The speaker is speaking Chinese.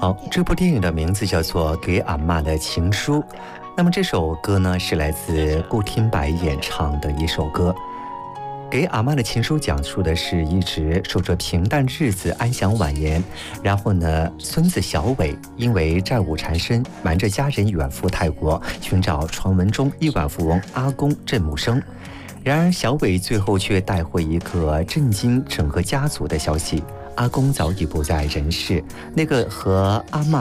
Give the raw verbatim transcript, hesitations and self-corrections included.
好，这部电影的名字叫做《给阿嬷的情书》。那么这首歌呢，是来自顾天白演唱的一首歌。给阿嬷的情书讲述的是一直守着平淡日子安享晚年，然后呢，孙子小伟因为债务缠身，瞒着家人远赴泰国寻找传闻中亿万富翁阿公郑木生。然而小伟最后却带回一个震惊整个家族的消息：阿公早已不在人世，那个和阿嬷